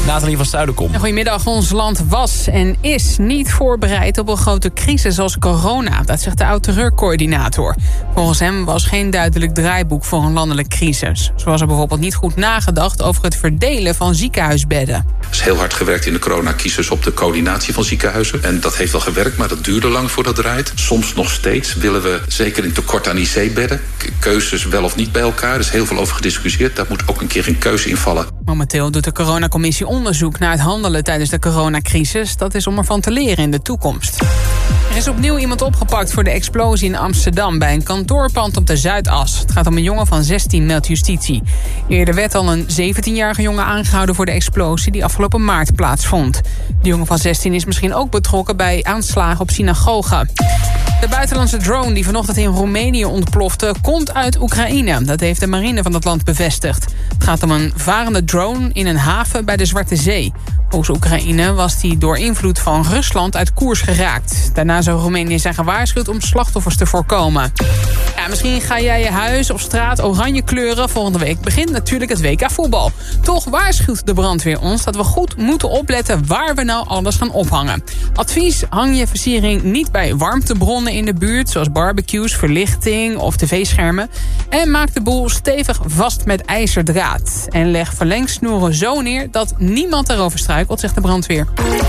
Nathalie van Zuiderkom. Goedemiddag. Ons land was en is niet voorbereid op een grote crisis als corona. Dat zegt de oud-terreurcoördinator. Volgens hem was geen duidelijk draaiboek voor een landelijke crisis. Zo was er bijvoorbeeld niet goed nagedacht over het verdelen van ziekenhuisbedden. Er is heel hard gewerkt in de coronacrisis op de coördinatie van ziekenhuizen. En dat heeft wel gewerkt, maar dat duurde lang voordat het draait. Soms nog steeds willen we, zeker in tekort aan IC-bedden... keuzes wel of niet bij elkaar. Er is heel veel over gediscussieerd. Daar moet ook een keer een keuze in vallen. Momenteel doet de coronacommissie onderzoek naar het handelen tijdens de coronacrisis. Dat is om ervan te leren in de toekomst. Er is opnieuw iemand opgepakt voor de explosie in Amsterdam bij een kantoorpand op de Zuidas. Het gaat om een jongen van 16, meldt justitie. Eerder werd al een 17-jarige jongen aangehouden voor de explosie die afgelopen maart plaatsvond. De jongen van 16 is misschien ook betrokken bij aanslagen op synagogen. De buitenlandse drone die vanochtend in Roemenië ontplofte komt uit Oekraïne. Dat heeft de marine van het land bevestigd. Het gaat om een varende drone in een haven bij de Zwarte Zee. Volgens Oekraïne was die door invloed van Rusland uit koers geraakt. Daarna zou Roemenië zijn gewaarschuwd om slachtoffers te voorkomen. Ja, misschien ga jij je huis of straat oranje kleuren. Volgende week begint natuurlijk het WK voetbal. Toch waarschuwt de brandweer ons dat we goed moeten opletten waar we nou alles gaan ophangen. Advies: hang je versiering niet bij warmtebronnen in de buurt, zoals barbecues, verlichting of tv-schermen. En maak de boel stevig vast met ijzerdraad. En leg verlengsnoeren zo neer dat niemand erover struikelt, zegt de brandweer.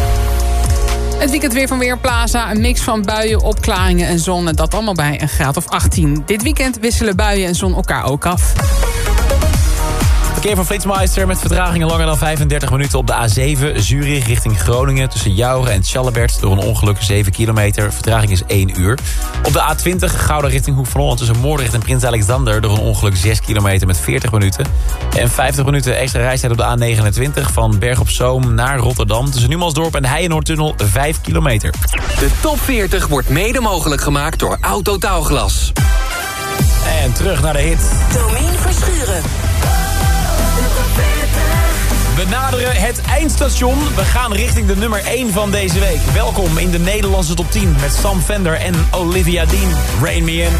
Het weekend weer van Weerplaza. Een mix van buien, opklaringen en zon. En dat allemaal bij een graad of 18. Dit weekend wisselen buien en zon elkaar ook af. Verkeer van Flitsmeister met vertragingen langer dan 35 minuten op de A7. Zurich richting Groningen tussen Jouren en Tjallebert. Door een ongeluk 7 kilometer. Vertraging is 1 uur. Op de A20 Gouda richting Hoek van Holland tussen Moordrecht en Prins Alexander. Door een ongeluk 6 kilometer met 40 minuten. En 50 minuten extra reistijd op de A29 van Berg op Zoom naar Rotterdam. Tussen Numansdorp en Heijenoordtunnel 5 kilometer. De top 40 wordt mede mogelijk gemaakt door Autotaalglas. En terug naar de hit. Domien Verschuren. We naderen het eindstation. We gaan richting de nummer 1 van deze week. Welkom in de Nederlandse top 10 met Sam Fender en Olivia Dean. Rain Me In.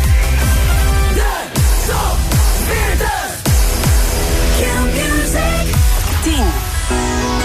De top 40. Q Music. 10.